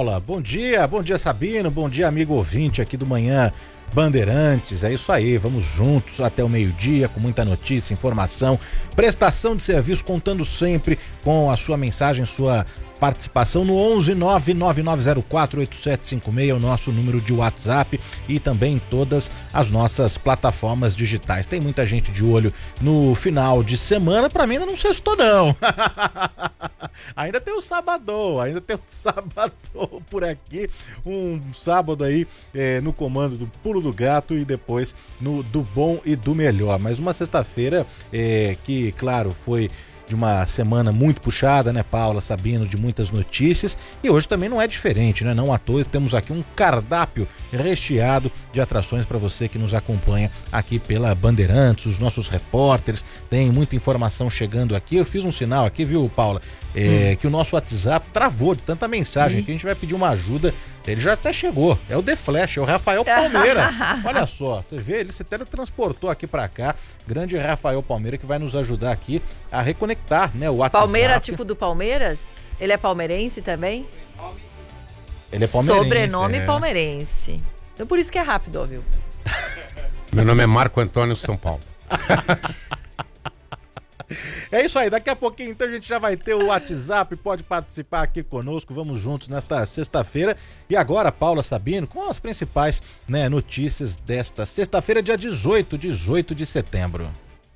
Paula. Bom dia Sabino, bom dia amigo ouvinte aqui do Manhã Bandeirantes. É isso aí, vamos juntos até o meio-dia com muita notícia, informação, prestação de serviço, contando sempre com a sua mensagem, sua participação no 11999048756, o nosso número de WhatsApp, e também em todas as nossas plataformas digitais. Tem muita gente de olho no final de semana, pra mim ainda não sextou não. Ainda tem o sabadão por aqui, um sábado aí no comando do Pulo do Gato e depois no do Bom e do Melhor. Mas uma sexta-feira que, claro, foi de uma semana muito puxada, né, Paula, Sabino, de muitas notícias, e hoje também não é diferente, né? Não à toa temos aqui um cardápio recheado de atrações para você que nos acompanha aqui pela Bandeirantes, os nossos repórteres, tem muita informação chegando aqui. Eu fiz um sinal aqui, viu, Paula, que o nosso WhatsApp travou de tanta mensagem que a gente vai pedir uma ajuda. Ele já até chegou, é o The Flash, é o Rafael Palmeira. Olha só, você vê, ele se teletransportou aqui pra cá, grande Rafael Palmeira, que vai nos ajudar aqui a reconectar, né, o WhatsApp. Palmeira, tipo do Palmeiras? Ele é palmeirense também? Ele é palmeirense. Sobrenome palmeirense. Então por isso que é rápido, ó, viu? Meu nome é Marco Antônio São Paulo. É isso aí, daqui a pouquinho então a gente já vai ter o WhatsApp, pode participar aqui conosco, vamos juntos nesta sexta-feira. E agora, Paula, Sabino, com as principais, né, notícias desta sexta-feira, dia 18 de setembro.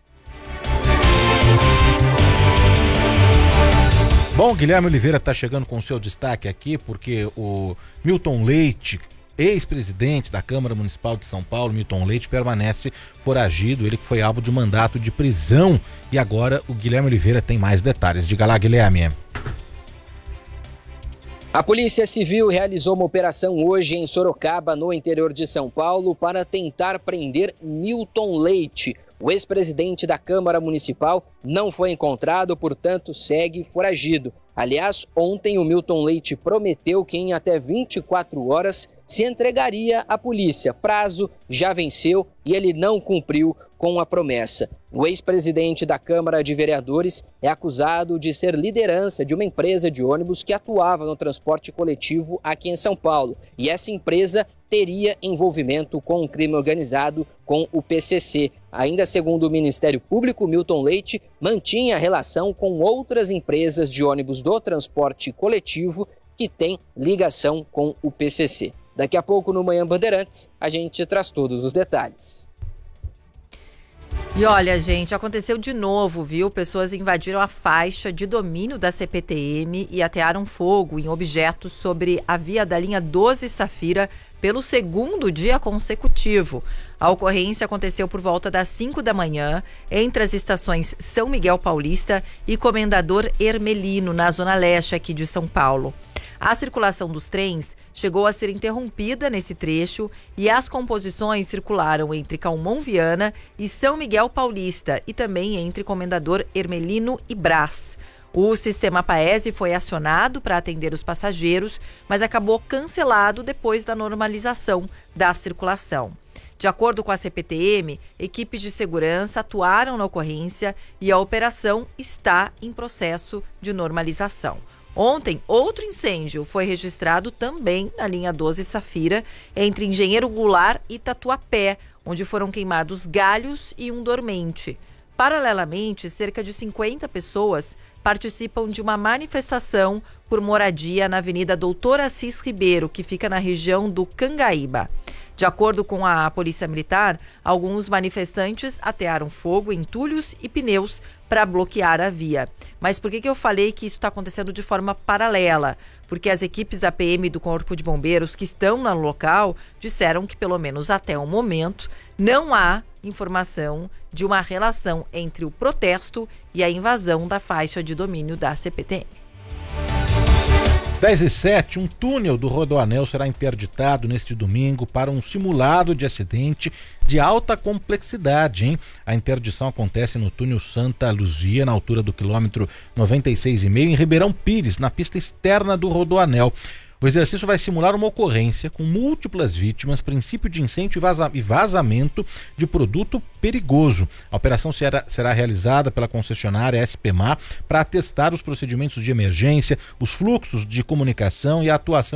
Bom, Guilherme Oliveira está chegando com o seu destaque aqui, porque o Milton Leite, ex-presidente da Câmara Municipal de São Paulo, Milton Leite, permanece foragido, ele que foi alvo de mandato de prisão. E agora o Guilherme Oliveira tem mais detalhes. Diga lá, Guilherme. A Polícia Civil realizou uma operação hoje em Sorocaba, no interior de São Paulo, para tentar prender Milton Leite. O ex-presidente da Câmara Municipal não foi encontrado, portanto segue foragido. Aliás, ontem o Milton Leite prometeu que em até 24 horas se entregaria à polícia. Prazo já venceu e ele não cumpriu com a promessa. O ex-presidente da Câmara de Vereadores é acusado de ser liderança de uma empresa de ônibus que atuava no transporte coletivo aqui em São Paulo. E essa empresa teria envolvimento com o crime organizado, com o PCC. Ainda segundo o Ministério Público, Milton Leite mantinha relação com outras empresas de ônibus do transporte coletivo que têm ligação com o PCC. Daqui a pouco, no Manhã Bandeirantes, a gente traz todos os detalhes. E olha, gente, aconteceu de novo, viu? Pessoas invadiram a faixa de domínio da CPTM e atearam fogo em objetos sobre a via da linha 12 Safira pelo segundo dia consecutivo. A ocorrência aconteceu por volta das 5 da manhã, entre as estações São Miguel Paulista e Comendador Hermelino, na zona leste aqui de São Paulo. A circulação dos trens chegou a ser interrompida nesse trecho e as composições circularam entre Calmon Viana e São Miguel Paulista e também entre Comendador Hermelino e Brás. O sistema Paese foi acionado para atender os passageiros, mas acabou cancelado depois da normalização da circulação. De acordo com a CPTM, equipes de segurança atuaram na ocorrência e a operação está em processo de normalização. Ontem, outro incêndio foi registrado também na linha 12 Safira, entre Engenheiro Goulart e Tatuapé, onde foram queimados galhos e um dormente. Paralelamente, cerca de 50 pessoas participam de uma manifestação por moradia na Avenida Doutor Assis Ribeiro, que fica na região do Cangaíba. De acordo com a Polícia Militar, alguns manifestantes atearam fogo, entulhos e pneus para bloquear a via. Mas por que eu falei que isso está acontecendo de forma paralela? Porque as equipes da PM e do Corpo de Bombeiros que estão no local disseram que, pelo menos até o momento, não há informação de uma relação entre o protesto e a invasão da faixa de domínio da CPTM. 10h07, um túnel do Rodoanel será interditado neste domingo para um simulado de acidente de alta complexidade, hein? A interdição acontece no túnel Santa Luzia, na altura do quilômetro 96,5, em Ribeirão Pires, na pista externa do Rodoanel. O exercício vai simular uma ocorrência com múltiplas vítimas, princípio de incêndio e vazamento de produto perigoso. A operação será realizada pela concessionária SPMar para atestar os procedimentos de emergência, os fluxos de comunicação e a atuação